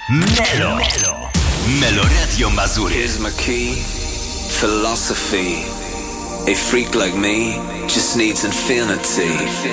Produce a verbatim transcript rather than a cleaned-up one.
Melo. Melo. Melo Radio Mazury. Here's my key. Philosophy. A freak like me just needs infinity.